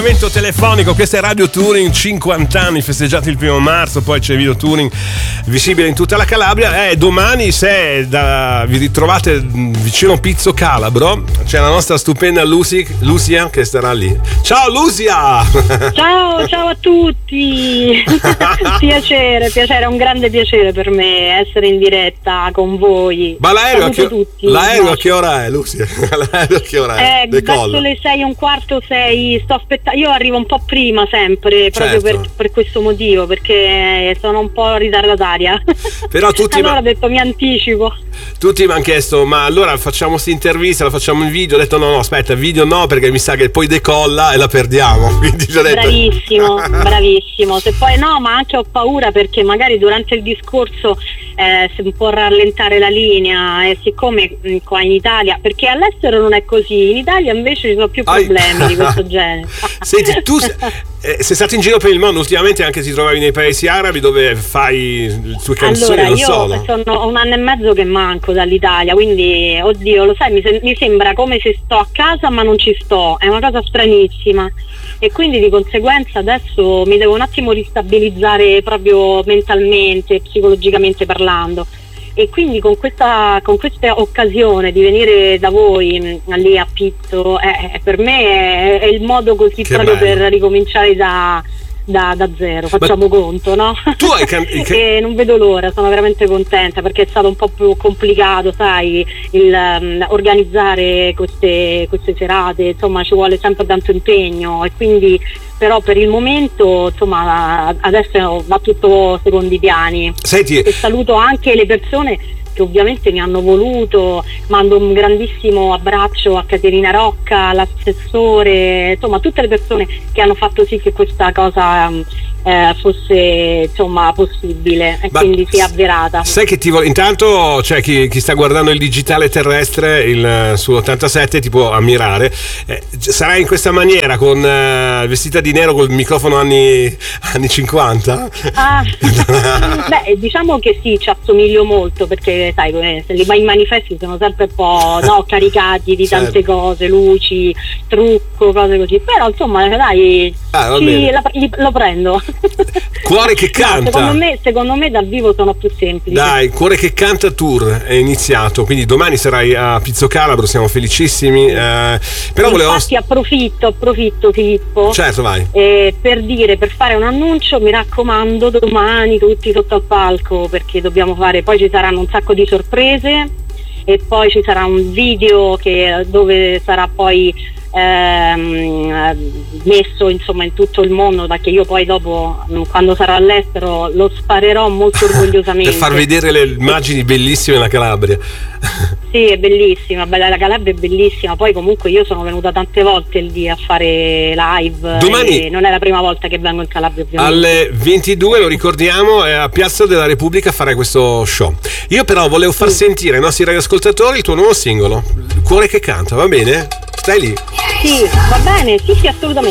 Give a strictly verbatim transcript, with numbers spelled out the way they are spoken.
Telefonico, questa è Radio Touring, cinquanta anni festeggiati il primo marzo, poi c'è Video Touring visibile in tutta la Calabria. Eh, domani, se da, vi ritrovate vicino Pizzo Calabro, c'è la nostra stupenda Lucy, Lucia che starà lì. Ciao Lucia! Ciao, ciao a tutti! Piacere, piacere, è un grande piacere per me essere in diretta con voi. Ma l'aereo, a che, tutti, l'aereo a che ora è, Lucia? L'aereo a che ora è? Eh, verso le sei e un quarto, sei, sto aspettando. Io arrivo un po' prima sempre, proprio certo. per, per questo motivo, perché sono un po' ritardataria. Però tutti allora ma... ho detto mi anticipo. Tutti mi hanno chiesto, ma allora facciamo questa intervista, la facciamo in video? Ho detto no, no, aspetta, video no, perché mi sa che poi decolla e la perdiamo. Quindi ho detto... Bravissimo, bravissimo. Se poi no, ma anche ho paura perché magari durante il discorso eh, si può rallentare la linea, e siccome mh, qua in Italia, perché all'estero non è così, in Italia invece ci sono più problemi Ai... di questo genere. Senti, tu eh, sei stato in giro per il mondo ultimamente, anche ti trovavi nei paesi arabi dove fai le tue canzoni, allora, non io solo. Sono un anno e mezzo che manco dall'Italia, quindi oddio, lo sai, mi, se- mi sembra come se sto a casa ma non ci sto, è una cosa stranissima, e quindi di conseguenza adesso mi devo un attimo ristabilizzare proprio mentalmente, psicologicamente parlando. E quindi con questa con questa occasione di venire da voi mh, lì a Pizzo, eh, per me è, è il modo così che proprio bello. Per ricominciare da, da, da zero, facciamo Ma conto, no? Tu hai can- e non vedo l'ora, sono veramente contenta perché è stato un po' più complicato, sai, il um, organizzare queste, queste serate, insomma ci vuole sempre tanto impegno, e quindi però per il momento insomma adesso va tutto secondi piani. Senti, e saluto anche le persone che ovviamente mi hanno voluto, mando un grandissimo abbraccio a Caterina Rocca, l'assessore, insomma tutte le persone che hanno fatto sì che questa cosa eh, fosse insomma possibile e Ma quindi sia avverata. Sai che ti vo- intanto c'è cioè, chi, chi sta guardando il digitale terrestre il, su ottantasette ti può ammirare, eh, sarai in questa maniera con eh, vestita di nero col microfono anni, anni cinquanta? Ah, beh diciamo che sì, ci assomiglio molto perché sai se li vai in manifesti sono sempre un po' no, caricati di tante certo. cose, luci, trucco, cose così, però insomma dai ah, ci, la, li, lo prendo. Cuore che canta. No, secondo me, secondo me dal vivo sono più semplici. Dai, Cuore che canta tour è iniziato, quindi domani sarai a Pizzo Calabro, siamo felicissimi. Eh, però volevo... Infatti approfitto, approfitto Filippo. Certo, vai. Eh, per dire, per fare un annuncio, mi raccomando, domani tutti sotto al palco perché dobbiamo fare, poi ci saranno un sacco di sorprese e poi ci sarà un video che dove sarà poi Ehm, messo insomma in tutto il mondo, perché io poi dopo quando sarò all'estero lo sparerò molto orgogliosamente per far vedere le immagini bellissime della Calabria. Sì, è bellissima, bella, la Calabria è bellissima, poi comunque io sono venuta tante volte lì a fare live. Domani e non è la prima volta che vengo in Calabria ovviamente. Alle ventidue, lo ricordiamo, a Piazza della Repubblica a fare questo show. Io però volevo far sì. sentire ai nostri radioascoltatori il tuo nuovo singolo, Cuore che canta, va bene? Stai lì. Sì, va bene, sì sì assolutamente.